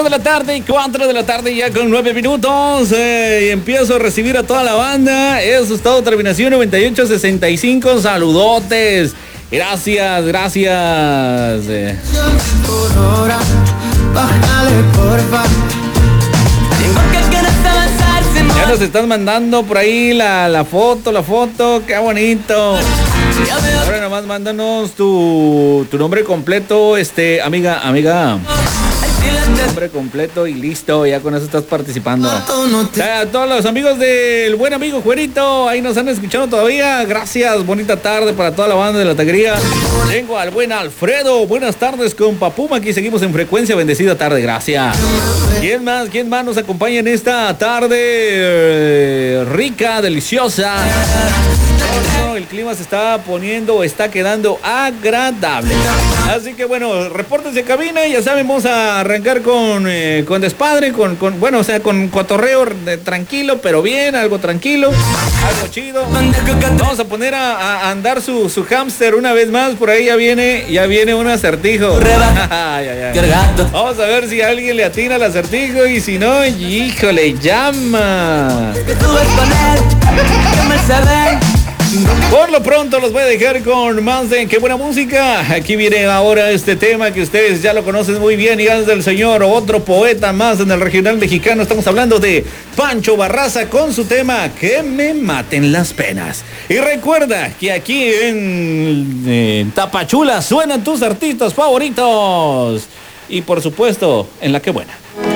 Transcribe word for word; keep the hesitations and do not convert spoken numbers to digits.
cuatro de la tarde, cuatro de la tarde ya con nueve minutos. Eh, y empiezo a recibir a toda la banda. Eso es todo, terminación noventa y ocho sesenta y cinco. Saludotes. Gracias, gracias. Eh. Ya nos están mandando por ahí la, la foto, la foto. Qué bonito. Ahora nomás mándanos tu, tu nombre completo, este, amiga, amiga. Nombre completo y listo, ya con eso estás participando. A todos los amigos del buen amigo Juerito, ahí nos han escuchado todavía. Gracias, bonita tarde para toda la banda de la taquería. Tengo al buen Alfredo, buenas tardes con Papuma, aquí seguimos en frecuencia, bendecida tarde, gracias. ¿Quién más, quién más nos acompaña en esta tarde eh, rica, deliciosa? No, el clima se está poniendo, está quedando agradable. Así que bueno, reportes de cabina, ya saben, vamos a arrancar con, eh, con despadre, con, con, bueno, o sea, con cotorreo de, tranquilo, pero bien, algo tranquilo, algo chido. Vamos a poner a, a andar su, su hámster una vez más, por ahí ya viene, ya viene un acertijo. Ay, ay, ay. Vamos a ver si alguien le atina al acertijo y si no, híjole, llama. Por lo pronto los voy a dejar con más de qué buena música. Aquí viene ahora este tema que ustedes ya lo conocen muy bien y es del señor, otro poeta más en el regional mexicano. Estamos hablando de Pancho Barraza con su tema Que me maten las penas. Y recuerda que aquí en, en Tapachula suenan tus artistas favoritos. Y por supuesto, en La Que Buena.